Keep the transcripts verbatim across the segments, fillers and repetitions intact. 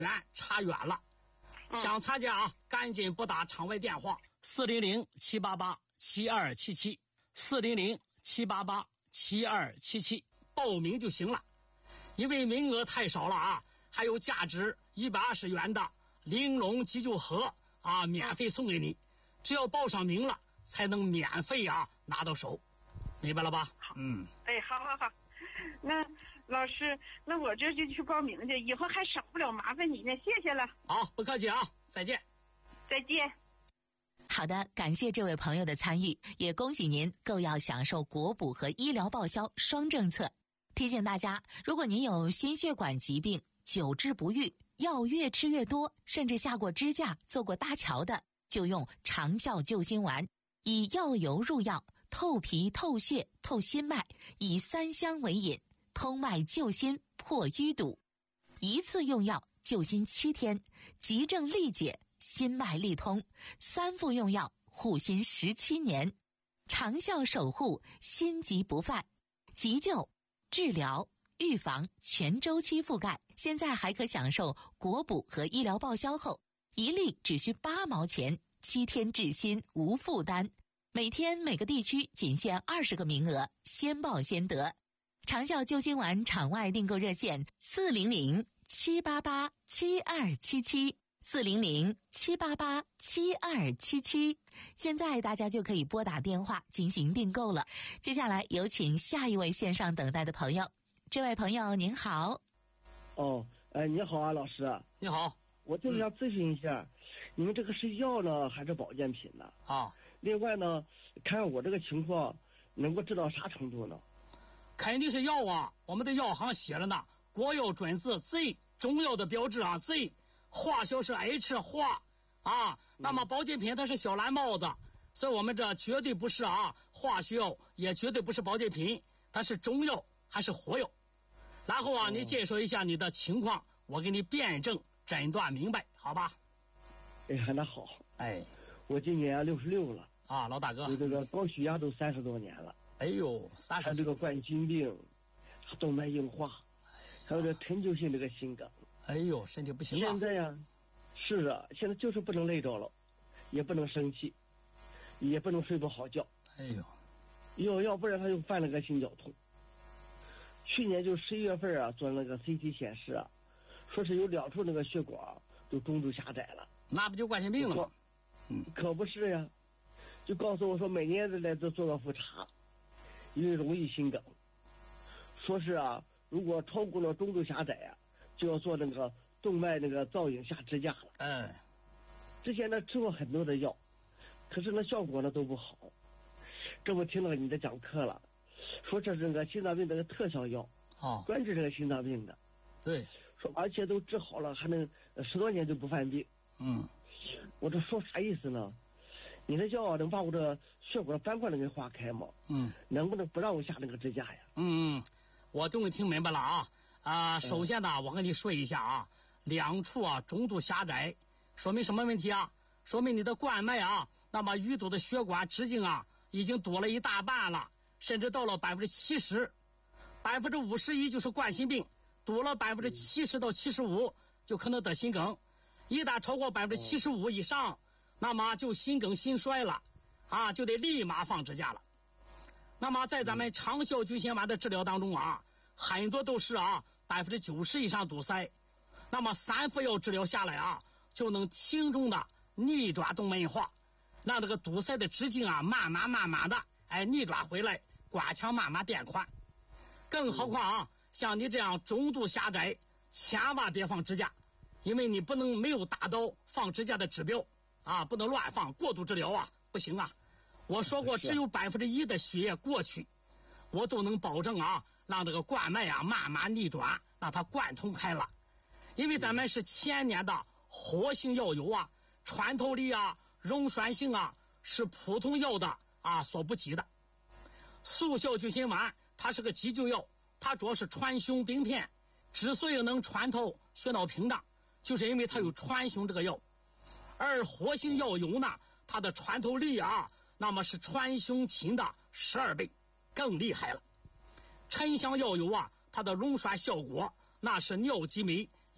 远差远了。想参加啊，赶紧拨打场外电话四零零七八八七二七七四零零七八八七二七七报名就行了。因为名额太少了啊，还有价值一百二十元的玲珑急救盒啊，免费送给你。只要报上名了，才能免费啊拿到手，明白了吧？嗯， 哎，好好好，那老师，那我这就去报名去，以后还少不了麻烦你呢，谢谢了。 好，不客气啊，再见。 再见。 好的，感谢这位朋友的参与，也恭喜您购药享受国补和医疗报销双政策。提醒大家，如果您有心血管疾病，久治不愈，药越吃越多，甚至下过支架、做过搭桥的，就用长效救心丸，以药油入药，透皮、透血、透心脉，以三香为引，通脉救心，破淤堵。一次用药救心七天，急症利解，心脉利通；三副用药护心十七年，长效守护，心急不犯。急救、治疗、预防全周期覆盖，现在还可享受国补和医疗报销后，一粒只需八毛钱，七天治心无负担。每天每个地区仅限二十个名额，先报先得。长效救心丸场外订购热线四零零七八八七二七七四零零七八八七二七七，现在大家就可以拨打电话进行订购了。接下来有请下一位线上等待的朋友。这位朋友您好。 哦，哎，你好啊，老师。 你好， 我就是想咨询一下，嗯、你们这个是药呢还是保健品呢？ 啊， 另外呢，看看我这个情况能够治到啥程度呢？ 肯定是药啊，我们的药行写了呢，国药准字 Z， 中药的标志啊 Z， 化销是 H 化啊，那么保健品它是小蓝帽子，所以我们这绝对不是啊化学药，也绝对不是保健品，它是中药还是活药。然后啊，你介绍一下你的情况，我给你辩证诊断明白，好吧？ 哎呀，那好。 哎， 我今年六十六了啊，老大哥， 有这个高血压都三十多年了。 哎呦，三十。 还有这个冠心病、动脉硬化，还有这陈旧性这个心梗。 哎呦，身体不行了。 现在呀，是啊，现在就是不能累着了，也不能生气，也不能睡不好觉。 哎呦， 要要不然他又犯了个心绞痛。去年就十一月份啊，做那个 C T 显示啊，说是有两处那个血管都中度狭窄了。 那不就冠心病了吗？ 嗯，可不是呀，就告诉我说每年都来这做个复查，因为容易心梗。说是啊，如果超过了中度狭窄啊，就要做那个动脉那个造影下支架了。 嗯， 之前呢吃过很多的药，可是呢效果呢都不好。这不听了你的讲课了。说这是那个心脏病的个特效药， 哦， 专治这个心脏病的。 对， 说而且都治好了，还能十多年就不犯病。 嗯， 我这说啥意思呢？你的药能把我这血管斑块能给化开吗？ 嗯， 能不能不让我下那个支架呀？ 嗯，我终于听明白了啊啊！首先呢，嗯、我跟你说一下啊，两处啊中度狭窄，说明什么问题啊？说明你的冠脉啊，那么淤堵的血管直径啊，已经堵了一大半了。甚至到了百分之七十，百分之五十一就是冠心病，堵了百分之七十到七十五就可能得心梗，一旦超过百分之七十五以上，那么就心梗心衰了，啊，就得立马放支架了。那么在咱们长效救心丸的治疗当中啊，很多都是啊百分之九十以上堵塞，那么三副药治疗下来啊，就能轻中的逆转动脉硬化，让这个堵塞的直径啊慢慢慢慢的哎逆转回来。管腔慢慢变宽，更何况啊，像你这样中度狭窄，千万别放支架，因为你不能没有达到放支架的指标啊，不能乱放，过度治疗啊，不行啊。我说过，只有百分之一的血液过去，我都能保证啊，让这个冠脉啊慢慢逆转，让它贯通开了。因为咱们是千年的活性药油啊，穿透力啊、溶栓性啊，是普通药的啊所不及的。速效救心丸它是个急救药，它主要是穿胸冰片，之所以能穿透血脑屏障，就是因为它有穿胸这个药。而活性药油呢，它的穿透力啊，那么是穿胸禽的十二倍，更厉害了。沉香药油啊，它的溶栓效果那是尿激酶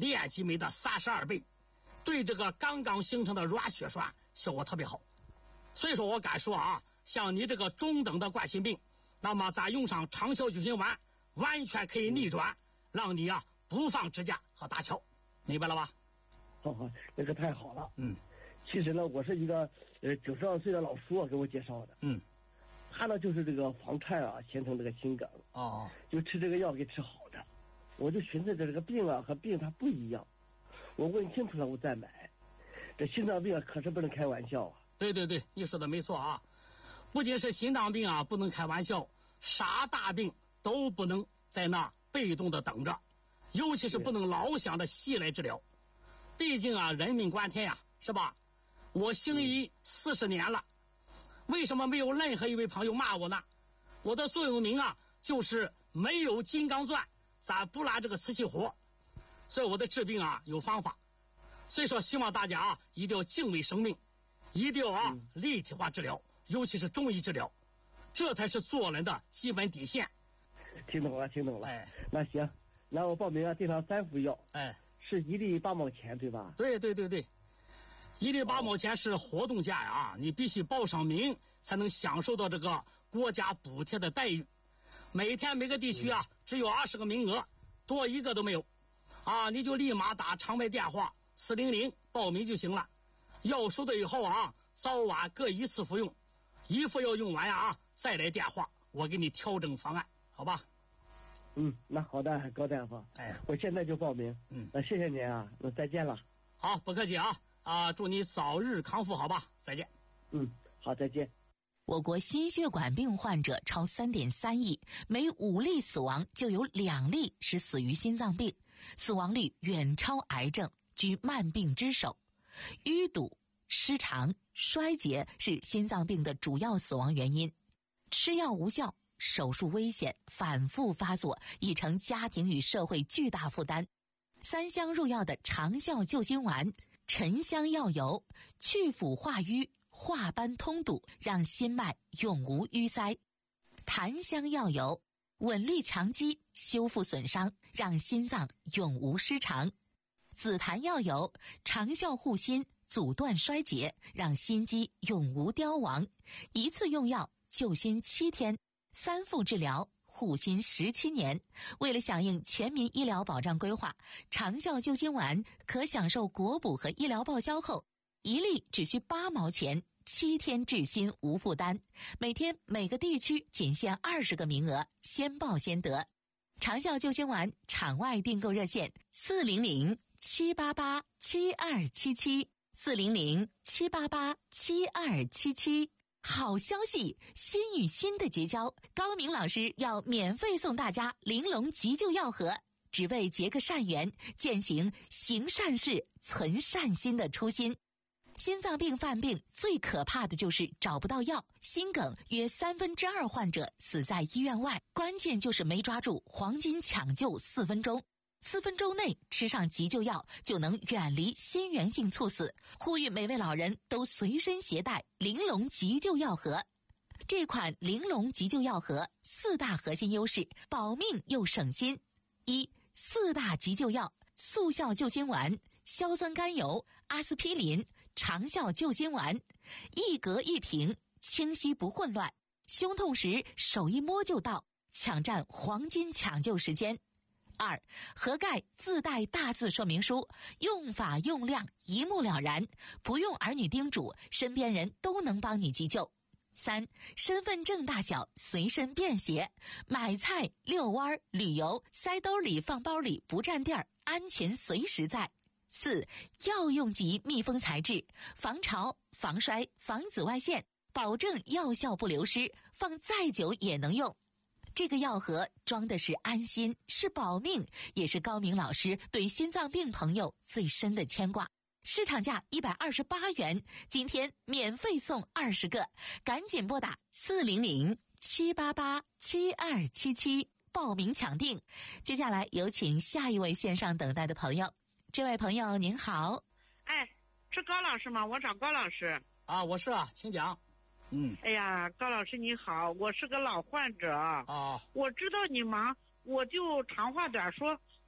练肌酶的三十二倍，对这个刚刚形成的软血栓效果特别好。所以说我敢说啊，像你这个中等的冠心病，那么咱用上长效救心丸，完全可以逆转，让你啊不放支架和搭桥，明白了吧？ 好好，那个太好了。 嗯， 其实呢，我是一个呃九十二岁的老叔给我介绍的。 嗯， 他呢就是这个房颤啊，形成这个心梗。 哦， 就吃这个药给吃好的。我就寻思着这个病啊和病它不一样，我问清楚了我再买。这心脏病可是不能开玩笑啊。 对对对，你说的没错啊，不仅是心脏病啊不能开玩笑，啥大病都不能在那被动的等着，尤其是不能老想着西来治疗。毕竟啊人命关天呀，是吧？我行医四十年了，为什么没有任何一位朋友骂我呢？我的座右铭啊就是没有金刚钻咱不拉这个瓷器活，所以我的治病啊有方法。所以说希望大家啊一定要敬畏生命，一定要啊立体化治疗，尤其是中医治疗，这才是做人的基本底线。 听懂了，听懂了。 哎， 那行，那我报名啊，订上三副药。 哎， 是一粒八毛钱，对吧？ 对对对对，一粒八毛钱是活动价呀，你必须报上名才能享受到这个国家补贴的待遇。每天每个地区啊只有二十个名额，多一个都没有。啊，你就立马打长白电话四零零报名就行了。药收到以后啊，早晚各一次服用，一副药用完呀啊，再来电话，我给你调整方案，好吧？ 嗯，那好的，高大夫。 哎， 我现在就报名。 嗯， 那谢谢您啊，那再见了。 好，不客气啊啊，祝你早日康复，好吧？再见。 嗯，好，再见。 我国心血管病患者超三点三亿，每五例死亡就有两例是死于心脏病，死亡率远超癌症，居慢病之首。淤堵、失常、衰竭是心脏病的主要死亡原因。吃药无效，手术危险，反复发作，已成家庭与社会巨大负担。三香入药的长效救心丸、沉香药油，去腐化瘀，化斑通堵，让心脉永无淤塞。檀香药油稳律强肌，修复损伤，让心脏永无失常。紫檀药油长效护心，阻断衰竭，让心肌永无凋亡。一次用药救心七天，三副治疗护心十七年。为了响应全民医疗保障规划，长效救心丸可享受国补和医疗报销后，一粒只需八毛钱，七天治心无负担。每天每个地区仅限二十个名额，先报先得。长效救心丸场外订购热线：四零零七八八七二七七，四零零七八八七二七七。好消息，心与心的结交，高明老师要免费送大家玲珑急救药盒，只为结个善缘，践行行善事、存善心的初心。心脏病犯病最可怕的就是找不到药，心梗约三分之二患者死在医院外，关键就是没抓住黄金抢救四分钟。四分钟内吃上急救药就能远离心源性猝死，呼吁每位老人都随身携带玲珑急救药盒。这款玲珑急救药盒四大核心优势，保命又省心。一、四大急救药：速效救心丸、硝酸甘油、阿司匹林、长效救心丸，一格一瓶，清晰不混乱，胸痛时手一摸就到，抢占黄金抢救时间。二、盒盖自带大字说明书，用法用量一目了然，不用儿女叮嘱，身边人都能帮你急救。三、身份证大小，随身便携，买菜、遛弯、旅游，塞兜里放包里不占地儿，安全随时在。四、药用级密封材质，防潮、防摔、防紫外线，保证药效不流失，放再久也能用。这个药盒装的是安心，是保命，也是高明老师对心脏病朋友最深的牵挂。市场价一百二十八元，今天免费送二十个，赶紧拨打四零零七八八七二七七报名抢订。接下来有请下一位线上等待的朋友。这位朋友您好。 哎，是高老师吗？我找高老师。 啊，我是啊，请讲。嗯， 哎呀，高老师你好，我是个老患者啊。 哦， 我知道你忙，我就长话短说，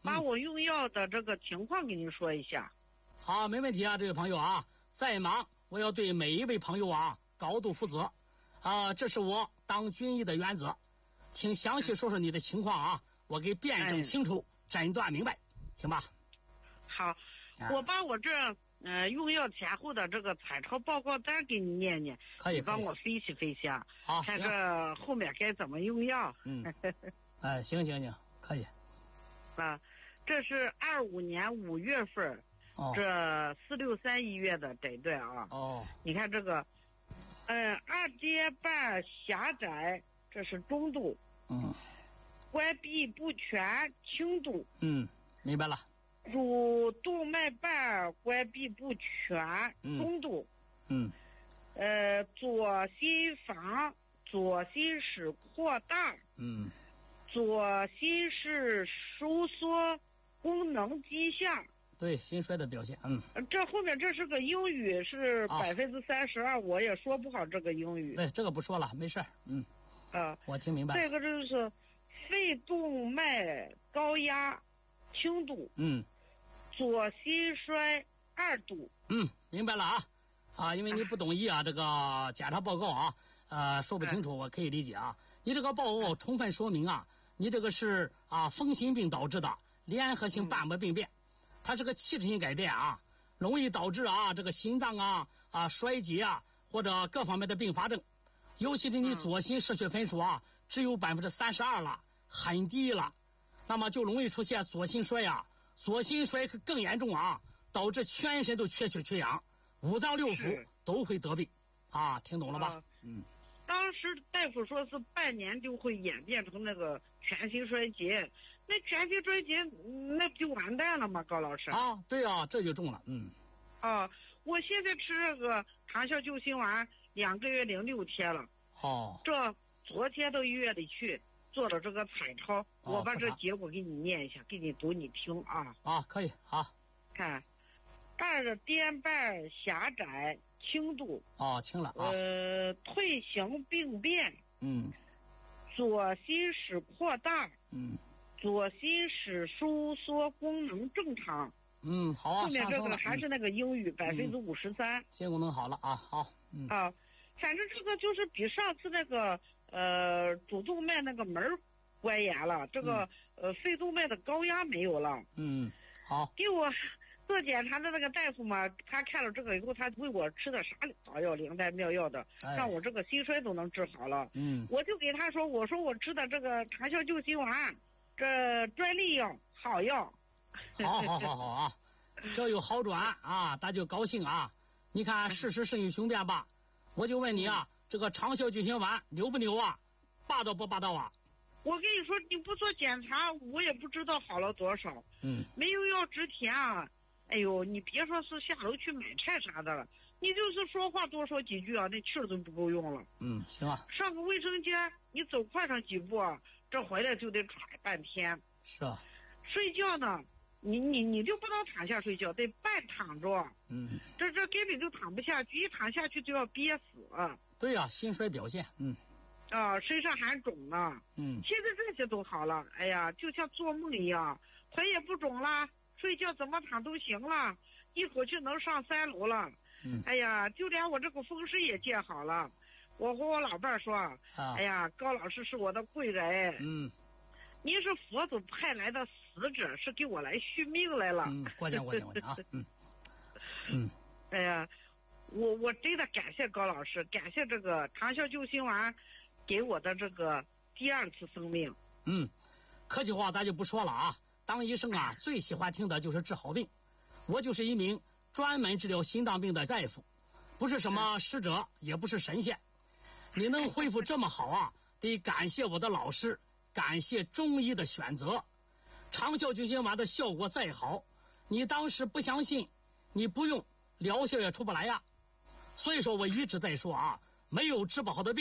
把我用药的这个情况给您说一下。 好，没问题啊，这位朋友啊，再忙我要对每一位朋友啊高度负责，啊、呃，这是我当军医的原则，请详细说说你的情况啊，我给辩证清楚，诊断明白，行吧？ 好，我把我这呃用药前后的这个彩超报告单给你念念， 可以， 你帮我分析分析啊， 好， 看这后面该怎么用药。 嗯，哎，行行行，可以。 啊，这是二五年五月份。 哦、 这四六三医院的诊断啊， 哦， 你看这个，呃，二尖瓣狭窄，这是中度， 嗯， 关闭不全，轻度， 嗯，明白了。 主动脉瓣关闭不全，中度， 嗯， 呃，左心房、左心室扩大， 嗯， 左心室收缩功能迹象。 对，心衰的表现，嗯， 这后面这是个英语，是百分之三十二，我也说不好这个英语。 对，这个不说了，没事儿，嗯， 啊， 我听明白了。 这个就是肺动脉高压轻度， 嗯， 左心衰二度。 嗯，明白了啊，啊，因为你不懂医啊，这个检查报告啊，呃，说不清楚，我可以理解啊。你这个报告充分说明啊，你这个是啊风心病导致的联合性瓣膜病变。它是个器质性改变啊，容易导致啊这个心脏啊啊衰竭啊或者各方面的并发症，尤其是你左心失血分数啊只有百分之三十二了，很低了，那么就容易出现左心衰啊，左心衰更严重啊，导致全身都缺血缺氧，五脏六腑都会得病啊，听懂了吧？啊、嗯。 当时大夫说是半年就会演变成那个全心衰竭。那全心衰竭，那不就完蛋了吗？高老师啊，对啊，这就中了，嗯。 啊，我现在吃这个长效救心丸两个月零六天了。 哦。 这昨天到医院里去做了这个彩超，哦、我把这结果给你念一下，给你读你听啊。 啊，可以，好。 看，二尖瓣狭窄轻度。 哦，轻了啊。 呃，退行病变。 嗯。 左心室扩大。 嗯。 左心室收缩功能正常。 嗯，好啊。 后面这个还是那个英语百分之五十三。 心功能好了啊，好。嗯。 啊，反正这个就是比上次那个呃主动脉那个门关严了，这个、嗯、呃肺动脉的高压没有了。 嗯，好。 给我做检查的那个大夫嘛，他看了这个以后，他为我吃的啥草药灵丹妙药的， 哎、 让我这个心衰都能治好了。 嗯。 我就给他说，我说我吃的这个长效救心丸。这专利药好药， 好好好好啊，这有好转啊，大家高兴啊！你看事实胜于雄辩吧？我就问你啊，这个长效救心丸牛不牛啊？霸道不霸道啊？ 我跟你说，你不做检查，我也不知道好了多少。 嗯， 没有药值钱啊！哎呦，你别说是下楼去买菜啥的了，你就是说话多说几句啊，那气儿都不够用了。 嗯，行啊。 上个卫生间，你走快上几步啊？这回来就得喘半天。 是啊。 睡觉呢，你你你就不能躺下睡觉，得半躺着。 嗯。 这这根本就躺不下去，一躺下去就要憋死啊。 对呀、啊，心衰表现。嗯。 啊，身上还肿呢。 嗯。 现在这些都好了，哎呀，就像做梦一样，腿也不肿了，睡觉怎么躺都行了，一会儿就能上三楼了。 嗯。 哎呀，就连我这个风湿也见好了。我和我老伴儿说， 啊、 哎呀，高老师是我的贵人。 嗯， 您是佛祖派来的使者，是给我来续命来了。 嗯，过奖过奖过奖啊。嗯嗯。 哎呀，我我真的感谢高老师，感谢这个长效救心丸给我的这个第二次生命。 嗯，客气话咱就不说了啊。当医生啊，最喜欢听的就是治好病。我就是一名专门治疗心脏病的大夫，不是什么使者，也不是神仙。你能恢复这么好啊，得感谢我的老师，感谢中医的选择。长效救心丸的效果再好，你当时不相信，你不用疗效也出不来呀。所以说我一直在说啊，没有治不好的病。